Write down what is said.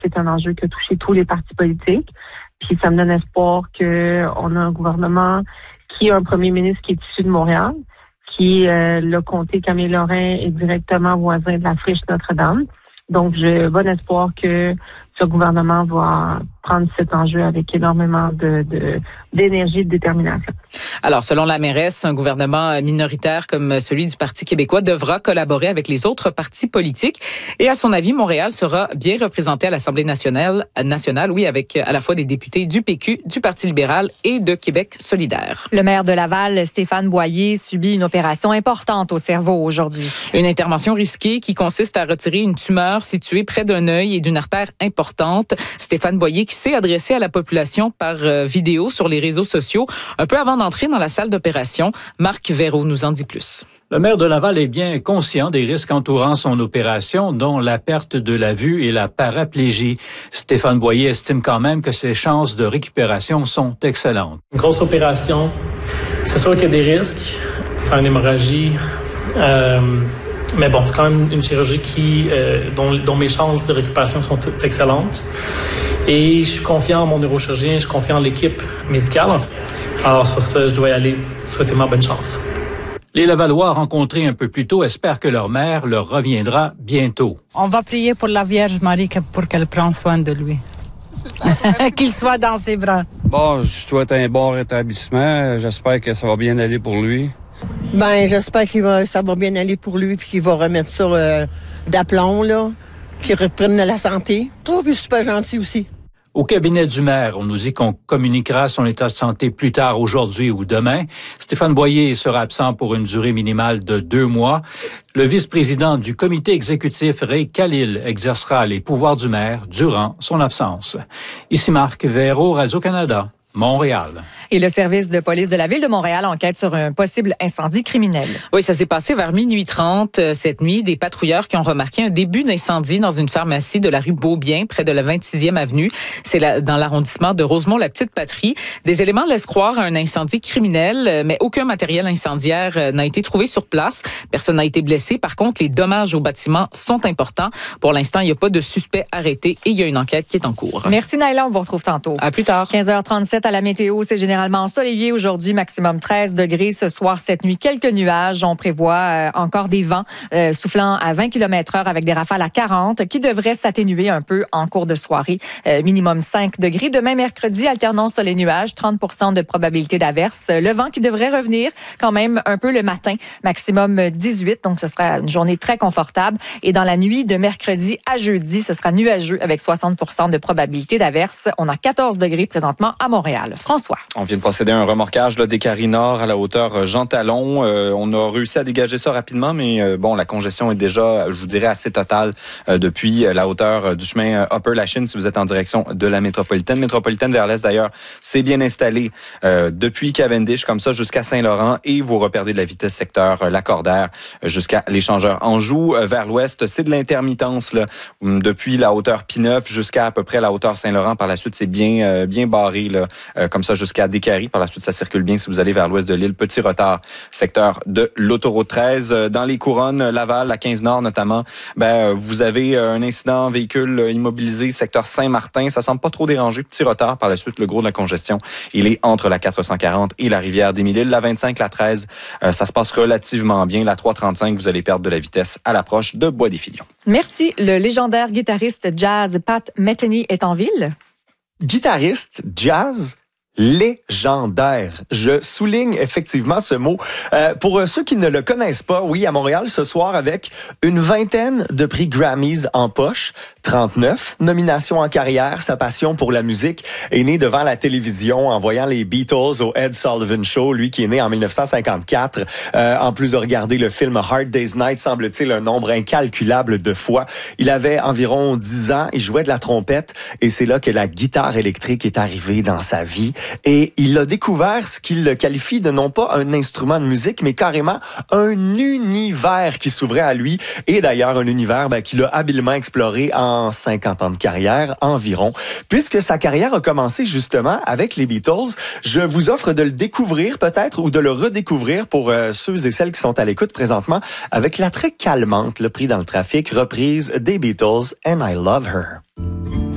C'est un enjeu qui a touché tous les partis politiques. Puis ça me donne espoir qu'on a un gouvernement qui a un premier ministre qui est issu de Montréal, qui le comté Camille Lorrain est directement voisin de la friche Notre-Dame. Donc, j'ai bon espoir que ce gouvernement va prendre cet enjeu avec énormément d'énergie et de détermination. Alors, selon la mairesse, un gouvernement minoritaire comme celui du Parti québécois devra collaborer avec les autres partis politiques. Et à son avis, Montréal sera bien représenté à l'Assemblée nationale, oui, avec à la fois des députés du PQ, du Parti libéral et de Québec solidaire. Le maire de Laval, Stéphane Boyer, subit une opération importante au cerveau aujourd'hui. Une intervention risquée qui consiste à retirer une tumeur située près d'un œil et d'une artère importante. Stéphane Boyer qui s'est adressé à la population par vidéo sur les réseaux sociaux un peu avant d'entrer dans la salle d'opération. Marc Véraud nous en dit plus. Le maire de Laval est bien conscient des risques entourant son opération, dont la perte de la vue et la paraplégie. Stéphane Boyer estime quand même que ses chances de récupération sont excellentes. Une grosse opération, c'est sûr qu'il y a des risques, faire une hémorragie, mais bon, c'est quand même une chirurgie dont mes chances de récupération sont excellentes. Et je suis confiant en mon neurochirurgien, je suis confiant en l'équipe médicale. En fait. Alors sur ça, je dois y aller. Souhaitez-moi bonne chance. Les Lavallois rencontrés un peu plus tôt espèrent que leur mère leur reviendra bientôt. On va prier pour la Vierge Marie pour qu'elle prenne soin de lui. Qu'il soit dans ses bras. Bon, je souhaite un bon rétablissement. J'espère que ça va bien aller pour lui. Ben, j'espère ça va bien aller pour lui puis qu'il va remettre ça d'aplomb, là, qu'il reprenne la santé. Je trouve qu'il est super gentil aussi. Au cabinet du maire, on nous dit qu'on communiquera son état de santé plus tard aujourd'hui ou demain. Stéphane Boyer sera absent pour une durée minimale de 2 mois. Le vice-président du comité exécutif, Ray Khalil, exercera les pouvoirs du maire durant son absence. Ici Marc Véraud, Radio-Canada, Montréal. Et le service de police de la Ville de Montréal enquête sur un possible incendie criminel. Oui, ça s'est passé vers minuit 30 cette nuit. Des patrouilleurs qui ont remarqué un début d'incendie dans une pharmacie de la rue Beaubien, près de la 26e avenue. C'est dans l'arrondissement de Rosemont-la-Petite-Patrie. Des éléments laissent croire à un incendie criminel, mais aucun matériel incendiaire n'a été trouvé sur place. Personne n'a été blessé. Par contre, les dommages au bâtiment sont importants. Pour l'instant, il n'y a pas de suspect arrêté et il y a une enquête qui est en cours. Merci Naïla, on vous retrouve tantôt. À plus tard. 15h37 à la météo, c'est généralement ensoleillé aujourd'hui, maximum 13 degrés. Ce soir, cette nuit, quelques nuages. On prévoit encore des vents soufflant à 20 km/h avec des rafales à 40 qui devraient s'atténuer un peu en cours de soirée. Minimum 5 degrés. Demain, mercredi, alternance soleil-nuages, 30% de probabilité d'averse. Le vent qui devrait revenir quand même un peu le matin, maximum 18. Donc, ce sera une journée très confortable. Et dans la nuit de mercredi à jeudi, ce sera nuageux avec 60% de probabilité d'averse. On a 14 degrés présentement à Montréal. François. On vient de procéder à un remorquage là, des Caries Nord à la hauteur Jean Talon. On a réussi à dégager ça rapidement, mais bon, la congestion est déjà, je vous dirais, assez totale depuis la hauteur du chemin Upper Lachine si vous êtes en direction de la métropolitaine. Métropolitaine vers l'est d'ailleurs, c'est bien installé depuis Cavendish comme ça jusqu'à Saint-Laurent et vous reperdez de la vitesse secteur Lacordaire jusqu'à l'échangeur Anjou. Vers l'ouest, c'est de l'intermittence là, depuis la hauteur P9 jusqu'à à peu près la hauteur Saint-Laurent. Par la suite, c'est bien barré là, comme ça jusqu'à Décarie. Par la suite, ça circule bien si vous allez vers l'ouest de l'île. Petit retard, secteur de l'autoroute 13. Dans les couronnes, Laval, la 15 Nord notamment, vous avez un incident véhicule immobilisé, secteur Saint-Martin. Ça semble pas trop dérangé. Petit retard. Par la suite, le gros de la congestion, il est entre la 440 et la rivière des Mille-Îles. La 25, la 13, ça se passe relativement bien. La 335, vous allez perdre de la vitesse à l'approche de Bois-des-Filions. Merci. Le légendaire guitariste jazz Pat Metheny est en ville. Guitariste jazz légendaire. Je souligne effectivement ce mot. Pour ceux qui ne le connaissent pas, oui, à Montréal, ce soir, avec une 20aine de prix Grammys en poche, 39 nominations en carrière, sa passion pour la musique est née devant la télévision en voyant les Beatles au Ed Sullivan Show, lui qui est né en 1954. En plus de regarder le film Hard Day's Night, semble-t-il un nombre incalculable de fois. Il avait environ 10 ans, il jouait de la trompette et c'est là que la guitare électrique est arrivée dans sa vie. Et il a découvert ce qu'il qualifie de non pas un instrument de musique, mais carrément un univers qui s'ouvrait à lui. Et d'ailleurs, un univers qu'il a habilement exploré en 50 ans de carrière environ. Puisque sa carrière a commencé justement avec les Beatles, je vous offre de le découvrir peut-être ou de le redécouvrir pour ceux et celles qui sont à l'écoute présentement avec la très calmante, le Pris dans le trafic, reprise des Beatles, And I Love Her.